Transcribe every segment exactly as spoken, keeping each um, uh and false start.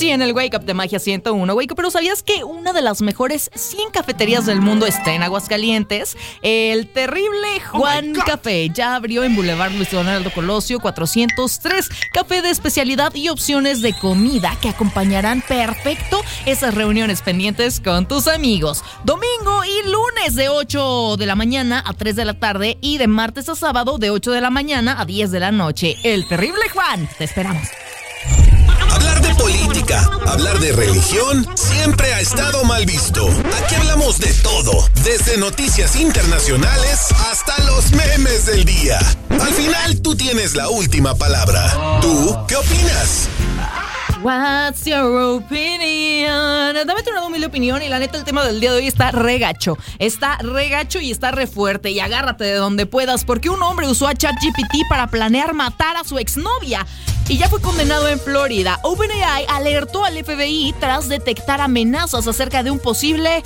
Aquí en el Wake Up de Magia ciento uno. Wake Up, pero ¿sabías que una de las mejores cien cafeterías del mundo está en Aguascalientes? El Terrible Juan oh Café ya abrió en Boulevard Luis Donaldo Colosio cuatrocientos tres. Café de especialidad y opciones de comida que acompañarán perfecto esas reuniones pendientes con tus amigos. Domingo y lunes de ocho de la mañana a tres de la tarde y de martes a sábado de ocho de la mañana a diez de la noche. El Terrible Juan, te esperamos. Hablar de política, hablar de religión, siempre ha estado mal visto. Aquí hablamos de todo, desde noticias internacionales hasta los memes del día. Al final, tú tienes la última palabra. ¿Tú qué opinas? What's your opinion? Dame tu humilde opinión. Y la neta, el tema del día de hoy está regacho. Está regacho y está re fuerte. Y agárrate de donde puedas, porque un hombre usó a ChatGPT para planear matar a su exnovia y ya fue condenado en Florida. OpenAI alertó al F B I tras detectar amenazas acerca de un posible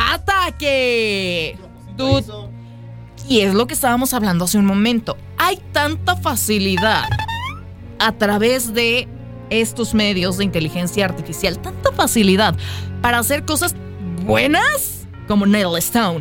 ataque. Dude. Y es lo que estábamos hablando hace un momento. Hay tanta facilidad a través de estos medios de inteligencia artificial, tanta facilidad para hacer cosas buenas como Nail Stone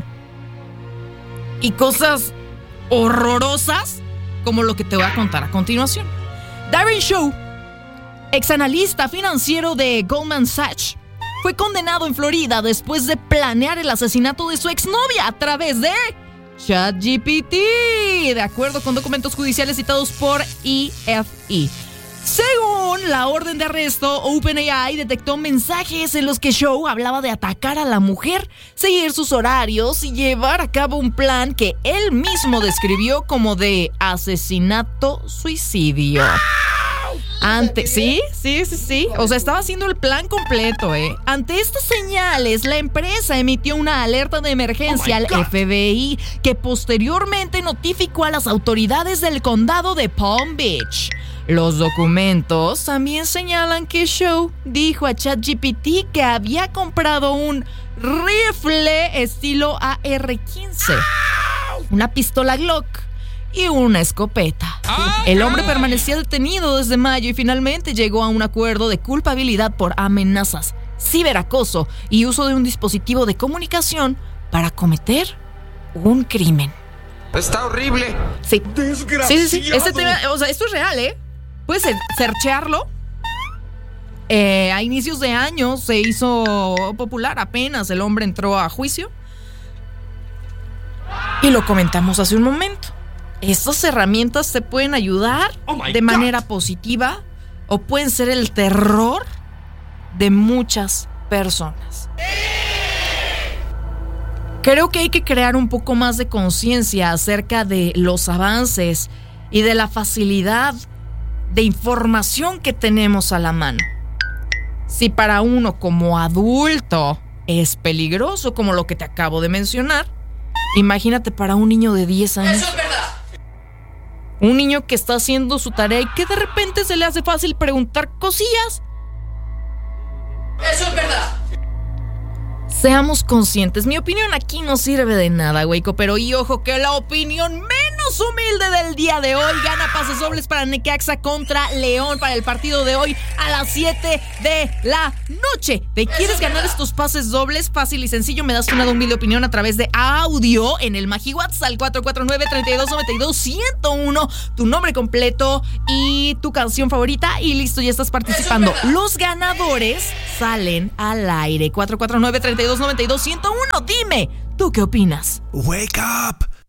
y cosas horrorosas como lo que te voy a contar a continuación. Darren Shaw, exanalista financiero de Goldman Sachs, fue condenado en Florida después de planear el asesinato de su exnovia a través de ChatGPT, de acuerdo con documentos judiciales citados por E F E. Según la orden de arresto, OpenAI detectó mensajes en los que Shaw hablaba de atacar a la mujer, seguir sus horarios y llevar a cabo un plan que él mismo describió como de asesinato-suicidio. Ante, sí, sí, sí, sí. O sea, estaba haciendo el plan completo, ¿eh? Ante estas señales, la empresa emitió una alerta de emergencia oh al F B I, que posteriormente notificó a las autoridades del condado de Palm Beach. Los documentos también señalan que Shaw dijo a ChatGPT que había comprado un rifle estilo A R quince, una pistola Glock y una escopeta. El hombre permanecía detenido desde mayo y finalmente llegó a un acuerdo de culpabilidad por amenazas, ciberacoso y uso de un dispositivo de comunicación para cometer un crimen. Está horrible. Sí. Desgraciado. Sí, sí, sí. Este tema, o sea, esto es real, ¿eh? Puedes searchearlo. Eh, a inicios de año se hizo popular, apenas el hombre entró a juicio. Y lo comentamos hace un momento. Estas herramientas te pueden ayudar oh de manera God. positiva o pueden ser el terror de muchas personas. Creo que hay que crear un poco más de conciencia acerca de los avances y de la facilidad de información que tenemos a la mano. Si para uno como adulto es peligroso, como lo que te acabo de mencionar, imagínate para un niño de diez años. ¡Eso es verdad! Un niño que está haciendo su tarea y que de repente se le hace fácil preguntar cosillas. ¡Eso es verdad! Seamos conscientes. Mi opinión aquí no sirve de nada, güeyco, pero y ojo que la opinión menos humilde del día de hoy gana pases dobles para Necaxa contra León para el partido de hoy a las siete de la noche. ¿Te quieres ganar estos pases dobles? Fácil y sencillo, me das una humilde opinión a través de audio en el Magi WhatsApp al cuatro cuatro nueve, tres dos nueve dos, uno cero uno, tu nombre completo y tu canción favorita y listo, ya estás participando. Los ganadores salen al aire. cuatro cuatro nueve, tres dos nueve dos, uno cero uno. Dime, ¿tú qué opinas? Wake up.